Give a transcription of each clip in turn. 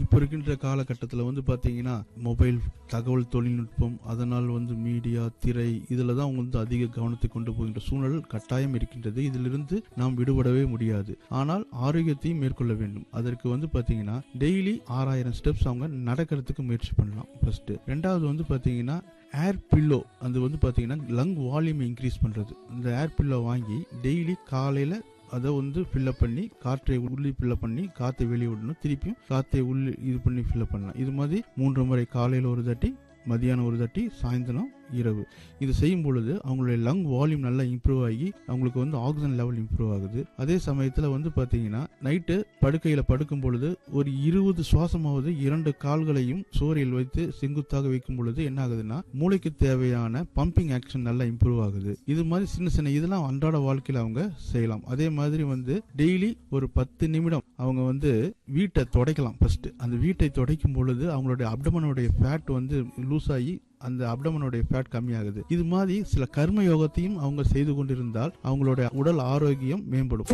இப்போ இருக்கின்ற காலகட்டத்தில் வந்து பார்த்தீங்கன்னா மொபைல் தகவல் தொழில்நுட்பம், அதனால் வந்து மீடியா, திரை, இதில் தான் அவங்க வந்து அதிக கவனத்தை கொண்டு போகின்ற சூழல் கட்டாயம் இருக்கின்றது. இதிலிருந்து நாம் விடுபடவே முடியாது. ஆனால் ஆரோக்கியத்தையும் மேற்கொள்ள வேண்டும். அதற்கு வந்து பார்த்தீங்கன்னா டெய்லி 6000 ஸ்டெப்ஸ் அவங்க நடக்கிறதுக்கு முயற்சி பண்ணலாம். ஃபர்ஸ்ட். ரெண்டாவது வந்து பார்த்தீங்கன்னா ஏர் பில்லோ, அது வந்து பார்த்தீங்கன்னா லங் வால்யூம் இன்க்ரீஸ் பண்ணுறது. இந்த ஏர் பில்லோ வாங்கி டெய்லி காலையில் அதை வந்து ஃபில்லப் பண்ணி காற்றை உள்ளே ஃபில்லப் பண்ணி காற்றை வெளியே விடணும். திருப்பியும் காற்றை உள்ளே இது பண்ணி ஃபில்லப் பண்ணலாம். இது மாதிரி 3 முறை, காலையில் ஒரு தாட்டி, மதியானம் ஒரு தாட்டி, சாயந்தரம், இரவு. இது செய்யும் பொழுது அவங்களுடைய லங் வால்யூம் நல்லா இம்ப்ரூவ் ஆகி அவங்களுக்கு வந்து ஆக்சிஜன் லெவல் இம்ப்ரூவ் ஆகுது. அதே சமயத்தில் வந்து பார்த்தீங்கன்னா நைட்டு படுக்கையில் படுக்கும் பொழுது ஒரு 20 சுவாசமாவது 2 கால்களையும் சோரில் வைத்து செங்குத்தாக வைக்கும் பொழுது என்ன ஆகுதுன்னா மூளைக்கு தேவையான பம்பிங் ஆக்ஷன் நல்லா இம்ப்ரூவ் ஆகுது. இது மாதிரி சின்ன சின்ன இதெல்லாம் அன்றாட வாழ்க்கையில் அவங்க செய்யலாம். அதே மாதிரி வந்து டெய்லி ஒரு 10 நிமிடம் அவங்க வந்து வீட்டை துடைக்கலாம். ஃபர்ஸ்ட் அந்த வீட்டை துடைக்கும் பொழுது அவங்களுடைய அப்டமனுடைய ஃபேட் வந்து லூஸ் ஆகி அந்த அப்டமனுடைய ஃபேட் கம்மியாகுது. இது மாதிரி சில கர்ம யோகத்தையும் அவங்க செய்து கொண்டிருந்தால் அவங்களுடைய உடல் ஆரோக்கியம் மேம்படும்.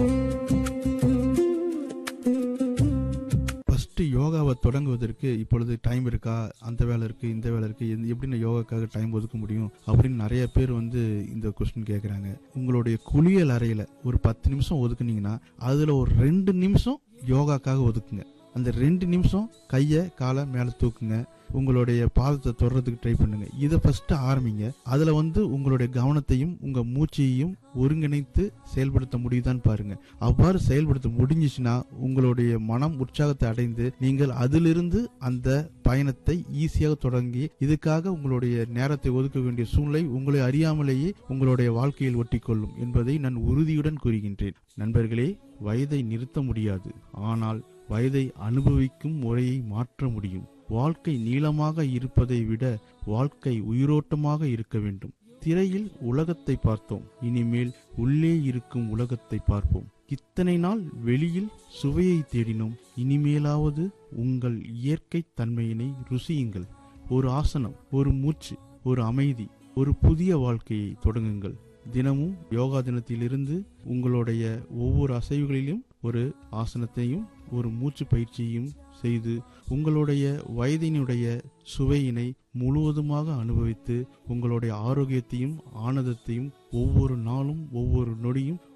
ஃபர்ஸ்ட் யோகாவை தொடங்குவதற்கு இப்பொழுது டைம் இருக்கா, அந்த வேலை இருக்கு, இந்த வேலை இருக்கு, எப்படி நான் யோகாக்காக டைம் ஒதுக்க முடியும் அப்படின்னு நிறைய பேர் வந்து இந்த கொஸ்டின் கேட்குறாங்க. உங்களுடைய குளியல் அறையில் ஒரு 10 நிமிஷம் ஒதுக்குனீங்கன்னா அதில் ஒரு 2 நிமிஷம் யோகாக்காக ஒதுக்குங்க. அந்த 2 நிமிஷம் கையை காலை மேலே தூக்குங்க, உங்களுடைய பாதத்தை தொடறதுக்கு ட்ரை பண்ணுங்க. இதை ஃபர்ஸ்ட் ஆரம்பிங்க. அதுல வந்து உங்களுடைய கவனத்தையும் உங்க மூச்சையும் ஒருங்கிணைத்து செயல்படுத்த முடியுதான்னு பாருங்க. அவ்வாறு செயல்படுத்த முடிஞ்சிச்சுன்னா உங்களுடைய மனம் உற்சாகத்தை அடைந்து நீங்கள் அதிலிருந்து அந்த பயணத்தை ஈஸியாக தொடங்கி இதுக்காக உங்களுடைய நேரத்தை ஒதுக்க வேண்டிய சூழ்நிலை உங்களை அறியாமலேயே உங்களுடைய வாழ்க்கையில் ஒட்டிக்கொள்ளும் என்பதை நான் உறுதியுடன் கூறுகின்றேன். நண்பர்களே, வயதை நிறுத்த முடியாது, ஆனால் வயதை அனுபவிக்கும் முறையை மாற்ற முடியும். வாழ்க்கை நீளமாக இருப்பதை விட வாழ்க்கை உயிரோட்டமாக இருக்க வேண்டும். திரையில் உலகத்தை பார்த்தோம், இனிமேல் உள்ளே இருக்கும் உலகத்தை பார்ப்போம். இத்தனை நாள் வெளியில் சுவையை தேடினோம், இனிமேலாவது உங்கள் இயற்கை தன்மையினை ருசியுங்கள். ஒரு ஆசனம், ஒரு மூச்சு, ஒரு அமைதி, ஒரு புதிய வாழ்க்கையை தொடங்குங்கள். தினமும் யோகா தினத்திலிருந்து உங்களுடைய ஒவ்வொரு அசைவுகளிலும் ஒரு ஆசனத்தையும் ஒரு மூச்சு பயிற்சியையும் செய்து உங்களுடைய வயதினுடைய சுவையினை முழுவதுமாக அனுபவித்து உங்களுடைய ஆரோக்கியத்தையும் ஆனந்தத்தையும் ஒவ்வொரு நாளும் ஒவ்வொரு நொடியும்